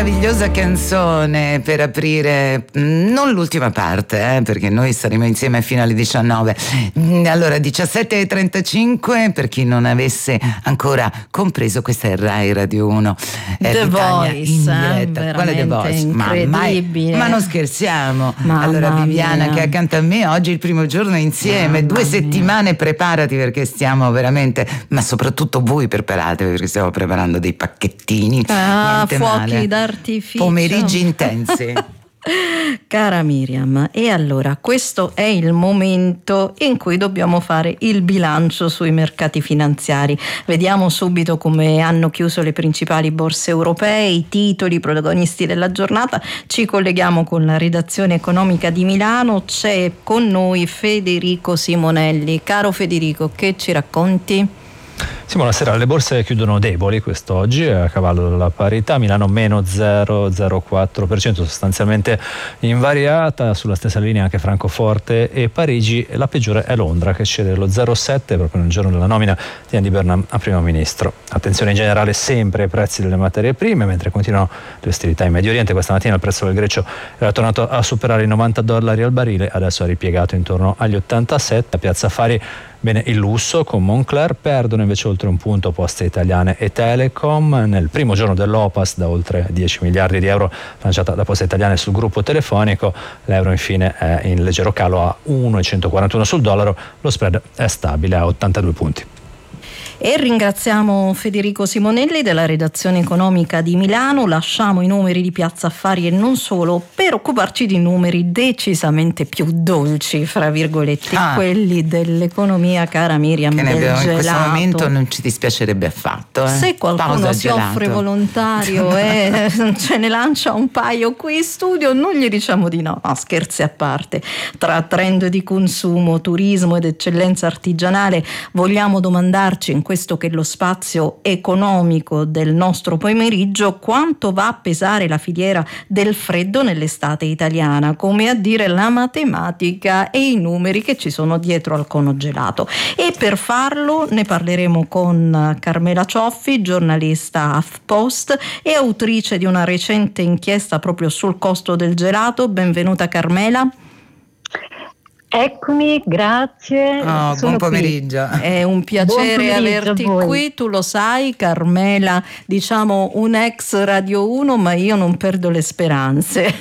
meravigliosa canzone per aprire non l'ultima parte, perché noi staremo insieme fino alle 19. Allora 17:35, per chi non avesse ancora compreso, questa è Rai Radio 1, The Voice in diretta. Quale The Voice? Ma non scherziamo. Allora Viviana, che è accanto a me oggi è il primo giorno insieme, 2 settimane, preparati perché stiamo veramente, ma soprattutto voi preparatevi perché stiamo preparando dei pacchettini, fuochi male. D'artificio, pomeriggi intensi. Cara Miriam, e allora questo è il momento in cui dobbiamo fare il bilancio sui mercati finanziari. Vediamo subito come hanno chiuso le principali borse europee, i titoli protagonisti della giornata. Ci colleghiamo con la redazione economica di Milano, c'è con noi Federico Simonelli. Caro Federico, che ci racconti? Sì, buonasera. Le borse chiudono deboli quest'oggi, a cavallo della parità. Milano meno 0,04%, sostanzialmente invariata. Sulla stessa linea anche Francoforte e Parigi. La peggiore è Londra, che scende lo 0,7% proprio nel giorno della nomina di Andy Burnham a primo ministro. Attenzione in generale sempre ai prezzi delle materie prime, mentre continuano le ostilità in Medio Oriente. Questa mattina il prezzo del greggio era tornato a superare i $90 al barile, adesso è ripiegato intorno agli 87. A Piazza Affari bene il lusso con Moncler, perdono invece oltre un punto Poste Italiane e Telecom. Nel primo giorno dell'Opas da oltre 10 miliardi di euro lanciata da Poste Italiane sul gruppo telefonico. L'euro infine è in leggero calo a 1,141 sul dollaro, lo spread è stabile a 82 punti. E ringraziamo Federico Simonelli della redazione economica di Milano. Lasciamo i numeri di Piazza Affari e non solo per occuparci di numeri decisamente più dolci, fra virgolette, quelli dell'economia, cara Miriam, che del gelato. In questo momento non ci dispiacerebbe affatto. Se qualcuno si offre volontario e ce ne lancia un paio qui in studio, non gli diciamo di no. No, scherzi a parte. Tra trend di consumo, turismo ed eccellenza artigianale, vogliamo domandarci in questo che è lo spazio economico del nostro pomeriggio, quanto va a pesare la filiera del freddo nell'estate italiana, come a dire la matematica e i numeri che ci sono dietro al cono gelato. E per farlo ne parleremo con Carmela Cioffi, giornalista HuffPost e autrice di una recente inchiesta proprio sul costo del gelato. Benvenuta Carmela. Eccomi, grazie. Buon pomeriggio. Qui. È un piacere averti qui, tu lo sai Carmela, diciamo un ex Radio 1, ma io non perdo le speranze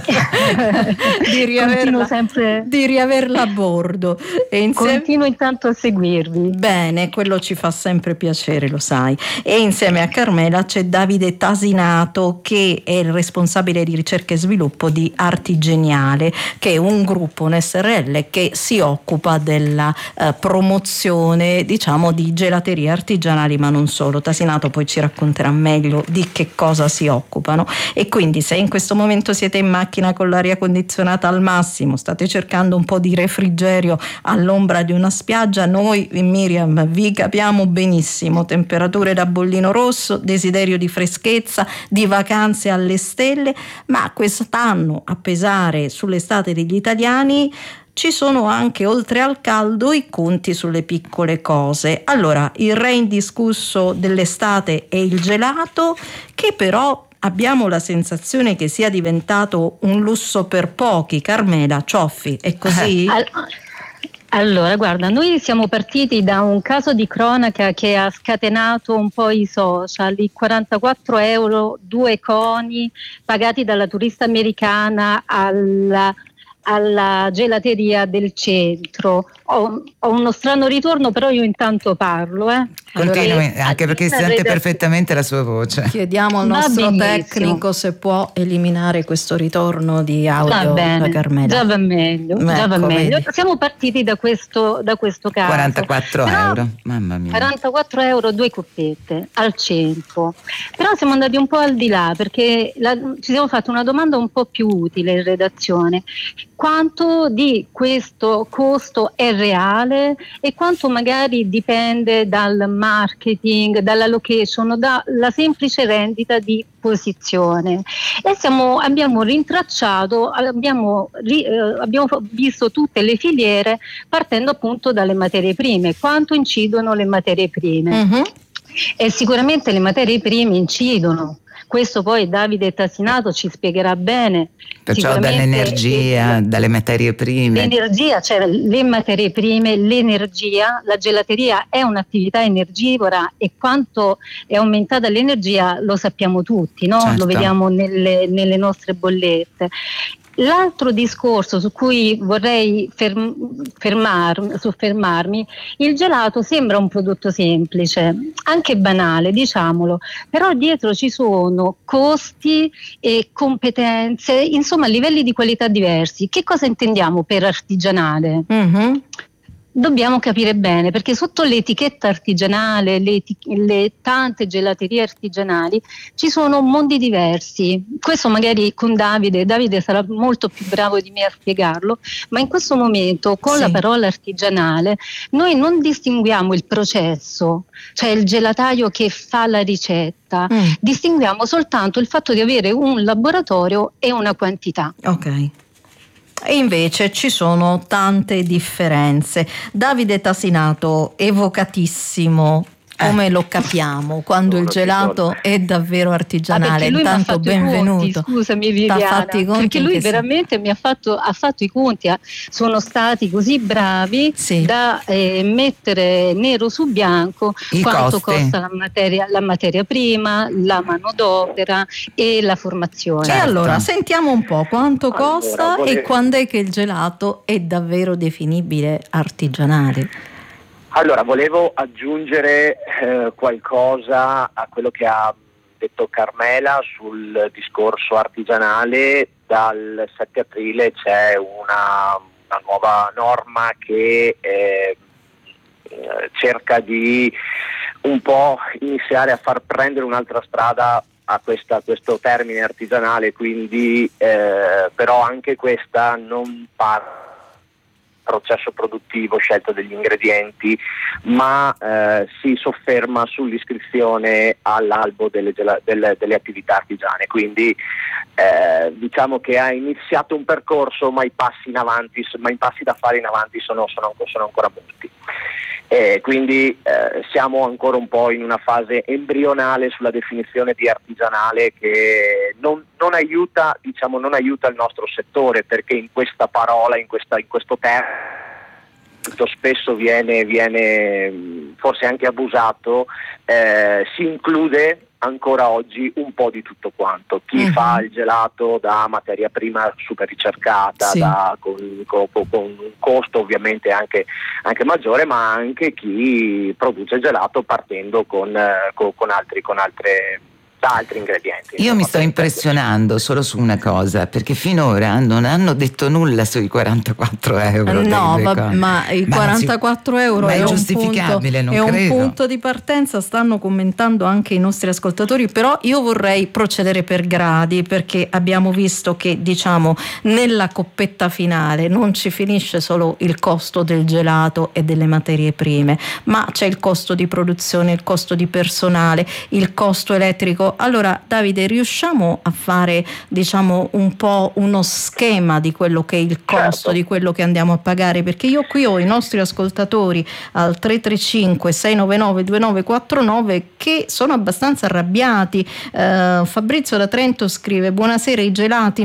di riaverla a bordo. Continuo intanto a seguirvi. Bene, quello ci fa sempre piacere, lo sai. E insieme a Carmela c'è Davide Tasinato, che è il responsabile di ricerca e sviluppo di Artigeniale, che è un gruppo, un SRL che si occupa della promozione, diciamo, di gelaterie artigianali, ma non solo. Tasinato poi ci racconterà meglio di che cosa si occupano. E quindi se in questo momento siete in macchina con l'aria condizionata al massimo, state cercando un po' di refrigerio all'ombra di una spiaggia, noi Miriam vi capiamo benissimo. Temperature da bollino rosso, desiderio di freschezza, di vacanze alle stelle, ma quest'anno a pesare sull'estate degli italiani ci sono anche, oltre al caldo, i conti sulle piccole cose. Allora, il re indiscusso dell'estate è il gelato, che però abbiamo la sensazione che sia diventato un lusso per pochi. Carmela Cioffi, è così? Allora, guarda, noi siamo partiti da un caso di cronaca che ha scatenato un po' i social, i 44 euro, 2 coni pagati dalla turista americana alla gelateria del centro. Ho uno strano ritorno, però io intanto parlo. Continui, allora, anche perché si sente perfettamente la sua voce. Chiediamo al nostro tecnico se può eliminare questo ritorno di audio da Carmela. Già va meglio, già va meglio. Siamo partiti da questo caso. 44 euro, mamma mia. 44 euro, 2 coppette al centro. Però siamo andati un po' al di là, perché ci siamo fatti una domanda un po' più utile in redazione. Quanto di questo costo è reale e quanto magari dipende dal marketing, dalla location, dalla semplice rendita di posizione? E abbiamo rintracciato, abbiamo visto tutte le filiere partendo appunto dalle materie prime, quanto incidono le materie prime. E sicuramente le materie prime incidono, questo poi Davide Tasinato ci spiegherà bene. Perciò dall'energia, dalle materie prime. L'energia, cioè le materie prime, l'energia, la gelateria è un'attività energivora e quanto è aumentata l'energia lo sappiamo tutti, no? Certo. Lo vediamo nelle nostre bollette. L'altro discorso su cui vorrei soffermarmi, il gelato sembra un prodotto semplice, anche banale, diciamolo, però dietro ci sono costi e competenze, insomma livelli di qualità diversi. Che cosa intendiamo per artigianale? Mm-hmm. Dobbiamo capire bene, perché sotto l'etichetta artigianale, le tante gelaterie artigianali, ci sono mondi diversi. Questo magari con Davide sarà molto più bravo di me a spiegarlo, ma in questo momento con la parola artigianale noi non distinguiamo il processo, cioè il gelataio che fa la ricetta, distinguiamo soltanto il fatto di avere un laboratorio e una quantità. Ok. E invece ci sono tante differenze. Davide Tasinato, evocatissimo, come lo capiamo quando il gelato è davvero artigianale? Intanto benvenuto. Scusami Viviana, perché lui veramente ha fatto i conti, sono stati così bravi da mettere nero su bianco quanto costa la materia prima, la manodopera e la formazione. E allora sentiamo un po' quanto costa e quando è che il gelato è davvero definibile artigianale. Allora, volevo aggiungere qualcosa a quello che ha detto Carmela sul discorso artigianale. Dal 7 aprile c'è una nuova norma che cerca di un po' iniziare a far prendere un'altra strada a questo termine artigianale, quindi però anche questa non parla processo produttivo, scelta degli ingredienti, ma si sofferma sull'iscrizione all'albo delle attività artigiane. Quindi diciamo che ha iniziato un percorso, ma i passi da fare in avanti sono ancora molti. Quindi siamo ancora un po' in una fase embrionale sulla definizione di artigianale, che non aiuta il nostro settore, perché in questa parola, in questo termine spesso viene forse anche abusato, si include ancora oggi un po' di tutto quanto. Chi fa il gelato da materia prima super ricercata, con un costo ovviamente anche maggiore, ma anche chi produce gelato partendo da altri ingredienti. Io mi sto impressionando solo su una cosa, perché finora non hanno detto nulla sui 44 euro. No, ma i 44 euro è giustificabile, è un punto di partenza, stanno commentando anche i nostri ascoltatori, però io vorrei procedere per gradi, perché abbiamo visto che nella coppetta finale non ci finisce solo il costo del gelato e delle materie prime, ma c'è il costo di produzione, il costo di personale, il costo elettrico. Allora Davide, riusciamo a fare un po' uno schema di quello che è il costo, di quello che andiamo a pagare, perché io qui ho i nostri ascoltatori al 335 699 2949 che sono abbastanza arrabbiati. Fabrizio da Trento scrive: buonasera, i gelati